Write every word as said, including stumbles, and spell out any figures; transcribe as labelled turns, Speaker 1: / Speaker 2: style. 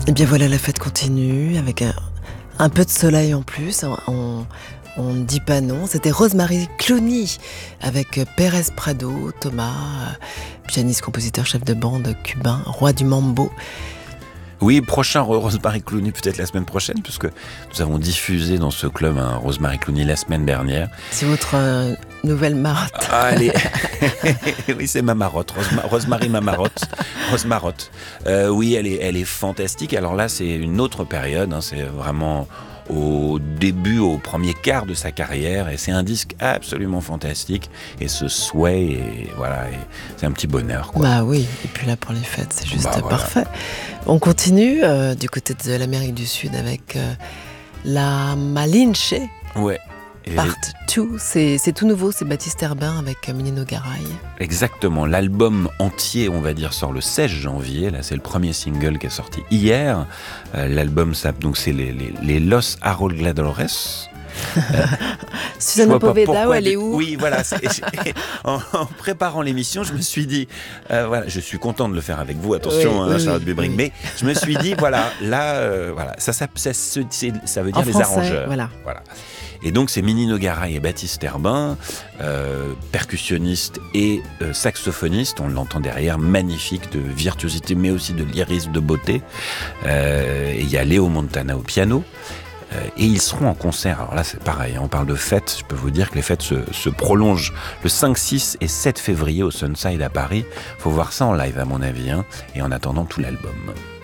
Speaker 1: Et bien voilà, la fête continue avec un, un peu de soleil en plus. On, on ne dit pas non. C'était Rosemary Clooney avec Pérez Prado, Thomas, pianiste, compositeur, chef de bande cubain, roi du mambo.
Speaker 2: Oui, prochain Rosemary Clooney peut-être la semaine prochaine, puisque nous avons diffusé dans ce club un Rosemary Clooney la semaine dernière.
Speaker 1: C'est votre euh, nouvelle marotte.
Speaker 2: Ah, allez. Oui, c'est ma marotte, Rosema- Rosemary ma marotte, Rosemarotte. Euh, oui, elle est, elle est fantastique. Alors là, c'est une autre période, hein, c'est vraiment au début, au premier quart de sa carrière, et c'est un disque absolument fantastique. Et ce sway, et voilà, et c'est un petit bonheur, quoi.
Speaker 1: Bah oui, et puis là pour les fêtes, c'est juste
Speaker 2: Bah, voilà.
Speaker 1: parfait. On continue euh, du côté de l'Amérique du Sud avec euh, la Malinche,
Speaker 2: Ouais. Et
Speaker 1: part deux. C'est, c'est tout nouveau, c'est Baptiste Herbin avec euh, Menino Garay.
Speaker 2: exactement, l'album entier, on va dire, sort le seize janvier. Là, c'est le premier single qui est sorti hier. Euh, l'album, ça, donc, c'est les, les, les Los Arrolladores.
Speaker 1: Susana
Speaker 2: Je vois pas
Speaker 1: Poveda,
Speaker 2: pourquoi
Speaker 1: elle est
Speaker 2: du-
Speaker 1: où?
Speaker 2: Oui, voilà. c'est- en, en préparant l'émission, je me suis dit, euh, voilà, je suis content de le faire avec vous. Attention,
Speaker 1: Oui,
Speaker 2: hein,
Speaker 1: oui,
Speaker 2: Charlotte
Speaker 1: oui,
Speaker 2: Bubring.
Speaker 1: oui.
Speaker 2: Mais je me suis dit, voilà, là, euh, voilà, ça, ça, ça, ça, c'est- ça veut dire
Speaker 1: En
Speaker 2: les
Speaker 1: français,
Speaker 2: arrangeurs.
Speaker 1: voilà.
Speaker 2: Voilà. Et donc, c'est Menino Garay et Baptiste Herbin, euh, percussionniste et euh, saxophoniste. On l'entend derrière, magnifique de virtuosité, mais aussi de lyrisme, de beauté. Euh, et il y a Léo Montana au piano. Euh, et ils seront en concert. Alors là, c'est pareil, hein, on parle de fêtes. Je peux vous dire que les fêtes se, se prolongent le cinq, six et sept février au Sunside à Paris. Faut voir ça en live, à mon avis. Hein, et en attendant, tout l'album.